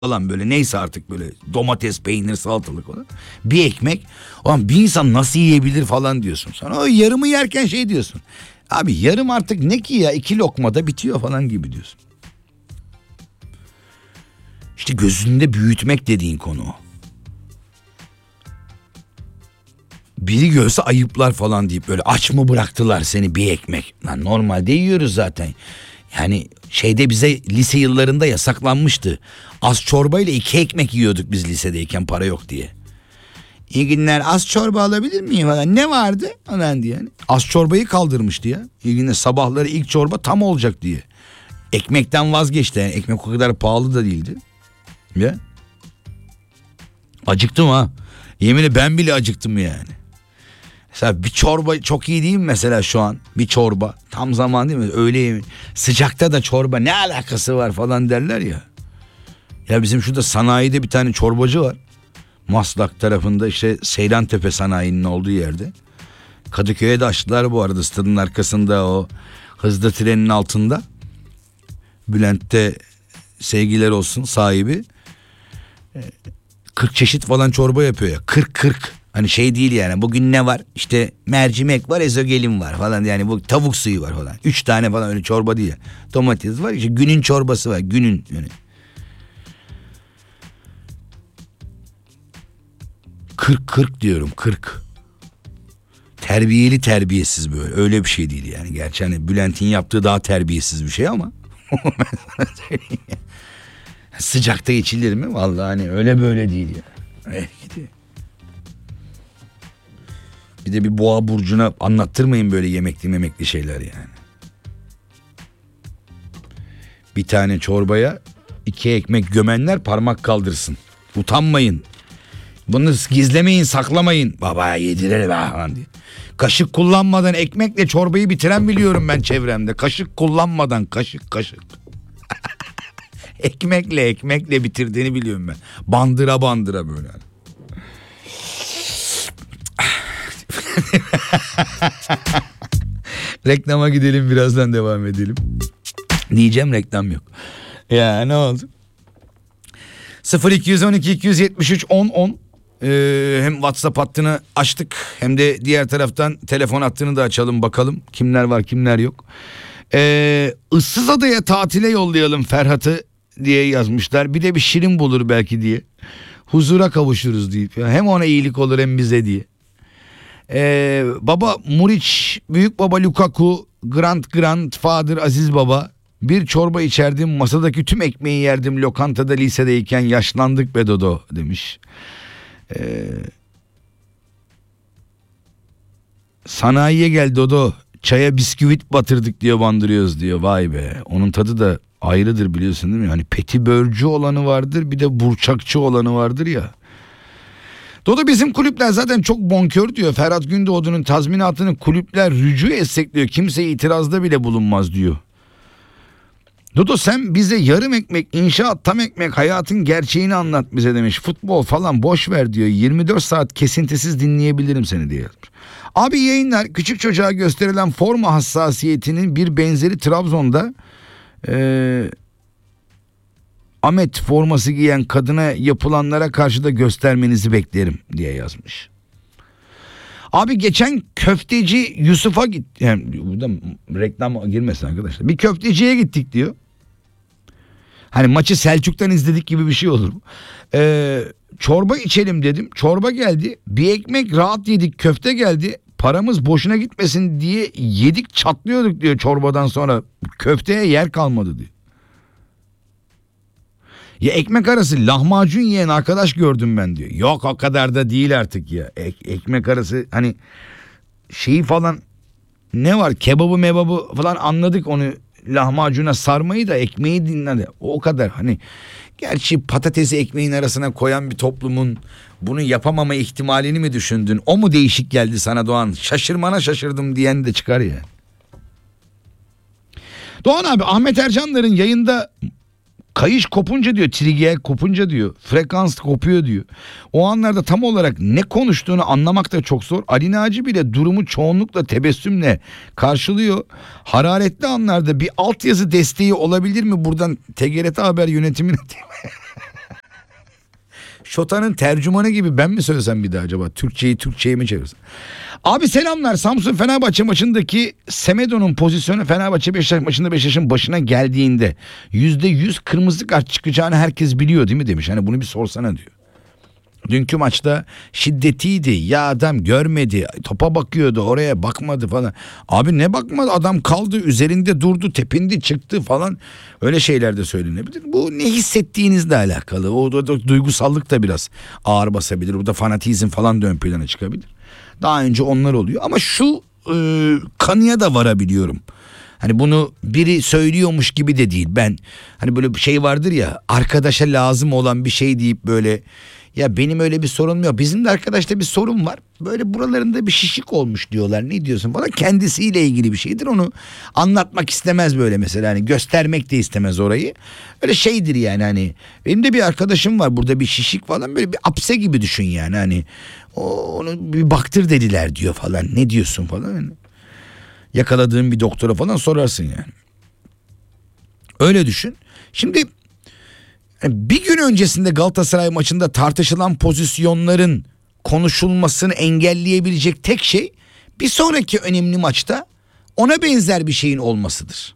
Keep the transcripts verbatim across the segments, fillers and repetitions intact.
falan böyle neyse artık böyle domates, peynir, salatalık falan. Bir ekmek. Ulan bir insan nasıl yiyebilir falan diyorsun. Sonra o yarımı yerken şey diyorsun. Abi yarım artık ne ki ya, iki lokmada bitiyor falan gibi diyorsun. İşte gözünde büyütmek dediğin konu o. Biri görse ayıplar falan deyip böyle aç mı bıraktılar seni bir ekmek. Lan normalde yiyoruz zaten. Yani şeyde bize lise yıllarında yasaklanmıştı. Az çorba ile iki ekmek yiyorduk biz lisedeyken para yok diye. İyi günler, az çorba alabilir miyim falan. Ne vardı falan diye. Az çorbayı kaldırmıştı ya. İyi günler, sabahları ilk çorba tam olacak diye. Ekmekten vazgeçti yani. Ekmek o kadar pahalı da değildi. Ya. Acıktım ha. Yeminle ben bile acıktım yani. Mesela bir çorba çok iyi değil mi mesela şu an? Bir çorba tam zaman değil mi? Öğle yemeği. Sıcakta da çorba ne alakası var falan derler ya. Ya bizim şurada sanayide bir tane çorbacı var. Maslak tarafında, işte Seyrantepe sanayinin olduğu yerde. Kadıköy'e de açtılar bu arada, stadın arkasında, o hızlı trenin altında. Bülent'te sevgiler olsun sahibi. kırk çeşit falan çorba yapıyor ya. kırk kırk. Hani şey değil yani, bugün ne var? İşte mercimek var, ezogelin var falan, yani bu tavuk suyu var falan. Üç tane falan, öyle çorba değil. Domates var, işte günün çorbası var, günün yani. kırk kırk diyorum, kırk. Terbiyeli terbiyesiz böyle, öyle bir şey değil yani. Gerçi hani Bülent'in yaptığı daha terbiyesiz bir şey ama. Sıcakta içilir mi? Vallahi hani öyle böyle değil ya. Eh gidiyor. Bir de bir boğa burcuna anlattırmayın böyle yemekli memekli şeyler yani. Bir tane çorbaya iki ekmek gömenler parmak kaldırsın. Utanmayın. Bunu gizlemeyin, saklamayın. Babaya yedirelim falan diye. Kaşık kullanmadan ekmekle çorbayı bitiren biliyorum ben çevremde. Kaşık kullanmadan, kaşık kaşık. ekmekle ekmekle bitirdiğini biliyorum ben. Bandıra bandıra böyle. Reklama gidelim, birazdan devam edelim. Diyeceğim, reklam yok. Ya ne oldu? sıfır iki on iki iki yetmiş üç on on ee, hem WhatsApp hattını açtık hem de diğer taraftan telefon hattını da açalım, bakalım kimler var kimler yok. Ee, Issızada'ya tatile yollayalım Ferhat'ı diye yazmışlar. Bir de bir şirin bulur belki diye. Huzura kavuşuruz deyip. Hem ona iyilik olur hem bize diye. Ee, baba Muriç, büyük baba Lukaku, Grand Grand Father Aziz Baba, bir çorba içerdim, masadaki tüm ekmeği yerdim, lokantada lisedeyken yaşlandık be Dodo demiş. Ee, sanayiye gel Dodo, çaya bisküvit batırdık diyor, bandırıyoruz diyor. Vay be, onun tadı da ayrıdır biliyorsun değil mi? Hani petibörcü olanı vardır, bir de burçakçı olanı vardır ya. Dodo bizim kulüpler zaten çok bonkör diyor. Ferhat Gündoğdu'nun tazminatını kulüpler rücu etsek diyor, kimse itirazda bile bulunmaz diyor. Dodo sen bize yarım ekmek, inşaat tam ekmek, hayatın gerçeğini anlat bize demiş. Futbol falan boş ver diyor. yirmi dört saat kesintisiz dinleyebilirim seni diye yazmış. Abi yayınlar, küçük çocuğa gösterilen forma hassasiyetinin bir benzeri Trabzon'da ee, Ahmet forması giyen kadına yapılanlara karşı da göstermenizi beklerim diye yazmış. Abi geçen köfteci Yusuf'a git, yani burada reklam girmesin arkadaşlar. Bir köfteciye gittik diyor. Hani maçı Selçuk'tan izledik gibi bir şey olur mu? Ee, çorba içelim dedim. Çorba geldi. Bir ekmek rahat yedik. Köfte geldi. Paramız boşuna gitmesin diye yedik, çatlıyorduk diyor çorbadan sonra. Köfteye yer kalmadı diyor. Ya ekmek arası lahmacun yiyen arkadaş gördüm ben diyor. Yok o kadar da değil artık ya. Ek, ekmek arası hani şeyi falan, ne var, kebabı mebabı falan anladık, onu lahmacuna sarmayı da ekmeği dinledi. O kadar hani, gerçi patatesi ekmeğin arasına koyan bir toplumun bunu yapamama ihtimalini mi düşündün? O mu değişik geldi sana Doğan? Şaşırmana şaşırdım diyen de çıkar ya. Doğan abi, Ahmet Ercanlar'ın yayında kayış kopunca diyor, trigger kopunca diyor, frekans kopuyor diyor. O anlarda tam olarak ne konuştuğunu anlamak da çok zor. Ali Naci bile durumu çoğunlukla tebessümle karşılıyor. Hararetli anlarda bir altyazı desteği olabilir mi buradan T G R T Haber yönetimine? Şota'nın tercümanı gibi ben mi söylesem bir daha acaba? Türkçeyi Türkçe'ye mi çevirsem? Abi selamlar. Samsun Fenerbahçe maçındaki Semedo'nun pozisyonu Fenerbahçe Beşiktaş maçında Beşiktaş'ın başına geldiğinde yüzde yüz kırmızı kart çıkacağını herkes biliyor değil mi demiş. Hani bunu bir sorsana diyor. Dünkü maçta şiddetiydi. Ya adam görmedi. Topa bakıyordu. Oraya bakmadı falan. Abi ne bakmadı? Adam kaldı. Üzerinde durdu. Tepindi çıktı falan. Öyle şeyler de söylenebilir. Bu ne hissettiğinizle alakalı. O da, da duygusallık da biraz ağır basabilir. Bu da fanatizm falan da ön plana çıkabilir. Daha önce onlar oluyor. Ama şu e, kanıya da varabiliyorum. Hani bunu biri söylüyormuş gibi de değil. Ben hani böyle bir şey vardır ya, arkadaşa lazım olan bir şey deyip böyle, ya benim öyle bir sorunum yok. Bizim de arkadaşta bir sorun var. Böyle buralarında bir şişik olmuş diyorlar. Ne diyorsun falan. Kendisiyle ilgili bir şeydir. Onu anlatmak istemez böyle mesela. Hani göstermek de istemez orayı. Öyle şeydir yani hani. Benim de bir arkadaşım var. Burada bir şişik falan. Böyle bir apse gibi düşün yani. Hani o, onu bir baktır dediler diyor falan. Ne diyorsun falan. Yani yakaladığın bir doktora falan sorarsın yani. Öyle düşün. Şimdi bir gün öncesinde Galatasaray maçında tartışılan pozisyonların konuşulmasını engelleyebilecek tek şey bir sonraki önemli maçta ona benzer bir şeyin olmasıdır.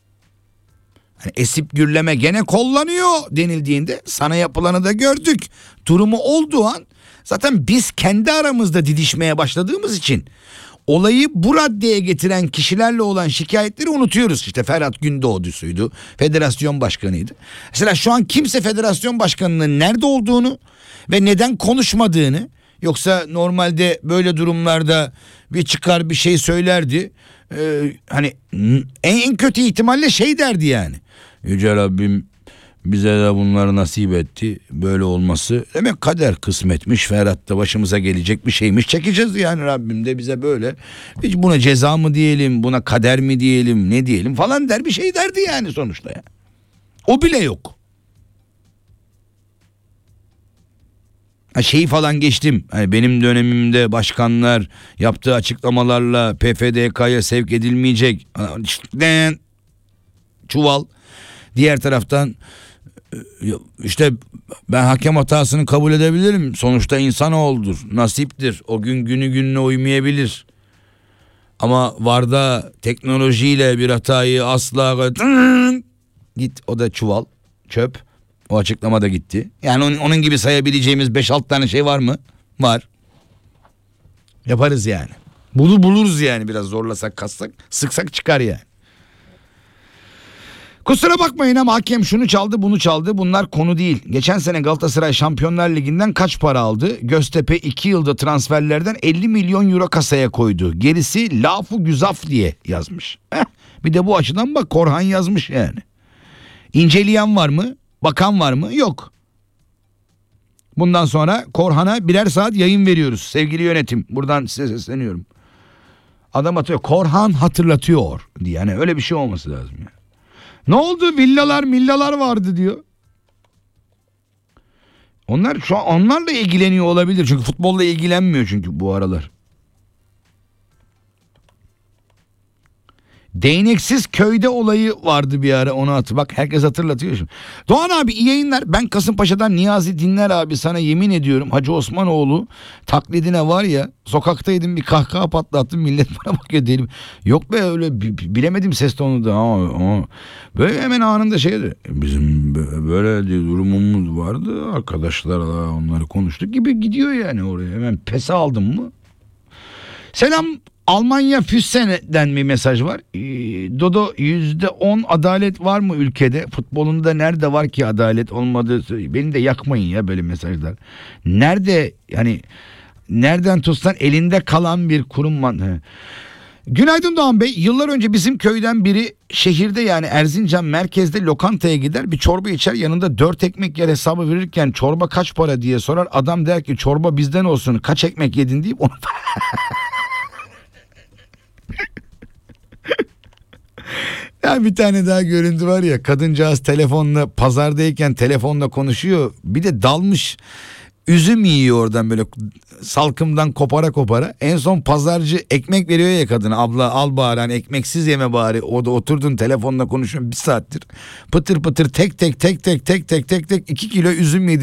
Hani esip gürleme gene kullanıyor denildiğinde sana yapılanı da gördük. Durumu olduğu an zaten biz kendi aramızda didişmeye başladığımız için olayı bu raddeye getiren kişilerle olan şikayetleri unutuyoruz. İşte Ferhat Gündoğdu'suydu. Federasyon başkanıydı. Mesela şu an kimse federasyon başkanının nerede olduğunu ve neden konuşmadığını, yoksa normalde böyle durumlarda bir çıkar bir şey söylerdi. Ee, hani en kötü ihtimalle şey derdi yani. Yüce Rabbim bize de bunları nasip etti. Böyle olması demek kader kısmetmiş. Ferhat da başımıza gelecek bir şeymiş. Çekeceğiz yani, Rabbim de bize böyle. Hiç buna ceza mı diyelim, buna kader mi diyelim, ne diyelim falan der bir şey derdi yani sonuçta ya. O bile yok. Ha şeyi falan geçtim. Hani benim dönemimde başkanlar yaptığı açıklamalarla P F D K'ya sevk edilmeyecek. Çuval. Diğer taraftan işte ben hakem hatasını kabul edebilirim. Sonuçta insanoğludur, nasiptir. O gün günü gününe uymayabilir. Ama VAR'da teknolojiyle bir hatayı asla git, o da çuval, çöp. O açıklama da gitti. Yani onun, onun gibi sayabileceğimiz beş altı tane şey var mı? Var. Yaparız yani. Bulur buluruz yani, biraz zorlasak kassak sıksak çıkar yani. Kusura bakmayın ama hakem şunu çaldı bunu çaldı, bunlar konu değil. Geçen sene Galatasaray Şampiyonlar Ligi'nden kaç para aldı? Göztepe iki yılda transferlerden elli milyon euro kasaya koydu. Gerisi lafı güzaf diye yazmış. Heh, bir de bu açıdan bak, Korhan yazmış yani. İnceleyen var mı? Bakan var mı? Yok. Bundan sonra Korhan'a birer saat yayın veriyoruz sevgili yönetim. Buradan size sesleniyorum. Adam atıyor, Korhan hatırlatıyor diye. Yani öyle bir şey olması lazım yani. Ne oldu? Villalar millalar vardı diyor. Onlar şu an onlarla ilgileniyor olabilir. Çünkü futbolla ilgilenmiyor çünkü bu aralar. Değneksiz köyde olayı vardı bir ara, onu hatır. Bak herkes hatırlatıyor şimdi. Doğan abi iyi yayınlar. Ben Kasımpaşa'dan Niyazi Dinler abi, sana yemin ediyorum Hacı Osmanoğlu taklidine var ya, sokaktaydım bir kahkaha patlattım, millet bana bakıyor dedim. Yok be öyle bilemedim ses tonunu da ama, ama böyle hemen anında şeydi. Bizim böyle durumumuz vardı arkadaşlarla, onları konuştuk gibi gidiyor yani oraya. Hemen pes aldım mı? Selam. Almanya Füssen'den bir mesaj var. Ee, Dodo yüzde on adalet var mı ülkede? Futbolunda nerede var ki adalet olmadığı söylüyor. Beni de yakmayın ya böyle mesajlar. Nerede yani, nereden tutsan elinde kalan bir kurum var. Günaydın Doğan Bey. Yıllar önce bizim köyden biri şehirde, yani Erzincan merkezde lokantaya gider, bir çorba içer, yanında dört ekmek yer hesabı verirken çorba kaç para diye sorar. Adam der ki çorba bizden olsun, kaç ekmek yedin deyip onu... Ya bir tane daha görüntü var ya, kadıncağız telefonla pazardayken telefonla konuşuyor, bir de dalmış üzüm yiyor oradan böyle salkımdan kopara kopara. En son pazarcı ekmek veriyor ya kadına, abla al bari hani ekmeksiz yeme bari, o da oturdun telefonla konuşuyorsun bir saattir, pıtır pıtır tek tek tek tek tek tek tek tek iki kilo üzüm yedi.